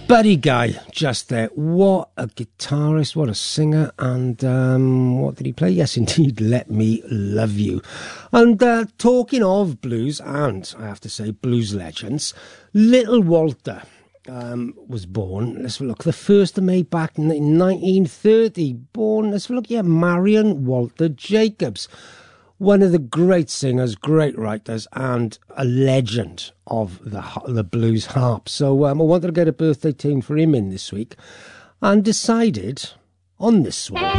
Buddy Guy, just there. What a guitarist, what a singer, and what did he play? Yes, indeed, Let Me Love You. And talking of blues, and I have to say blues legends, Little Walter was born, let's have a look, the 1st of May back in 1930. Born, let's have a look, yeah, Marion Walter Jacobs. One of the great singers, great writers, and a legend of the blues harp. So I wanted to get a birthday tune for him in this week, and decided on this one.